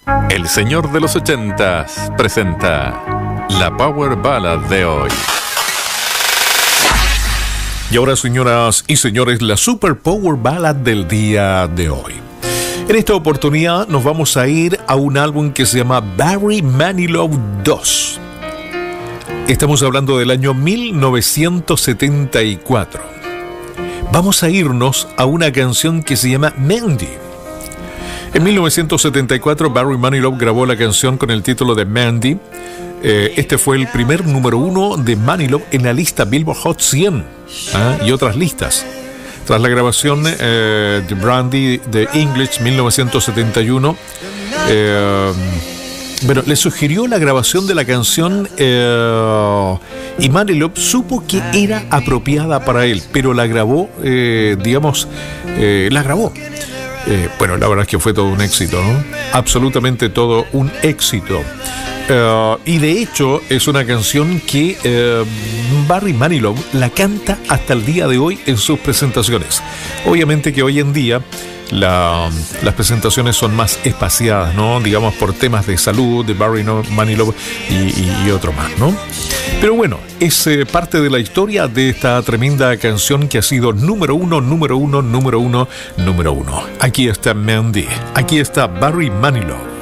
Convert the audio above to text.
El señor de los 80s presenta la Power Ballad de hoy. Y ahora, señoras y señores, la Super Power Ballad del día de hoy. En esta oportunidad nos vamos a ir a un álbum que se llama Barry Manilow 2. Estamos hablando del año 1974. Vamos a irnos a una canción que se llama Mandy. En 1974, Barry Manilow grabó la canción con el título de Mandy. Este fue el primer número 1 de Manilow en la lista Billboard Hot 100 y otras listas. Tras la grabación de Brandy de English 1971, le sugirió la grabación de la canción y Manilow supo que era apropiada para él, pero la grabó, la grabó. La verdad es que fue todo un éxito, ¿no? Absolutamente todo un éxito. Y de hecho es una canción que Barry Manilow la canta hasta el día de hoy en sus presentaciones. Obviamente que hoy en día las presentaciones son más espaciadas, ¿no? Digamos por temas de salud de Barry Manilow y otro más, ¿no? Pero bueno, es parte de la historia de esta tremenda canción que ha sido número uno. Aquí está Mandy, aquí está Barry Manilow.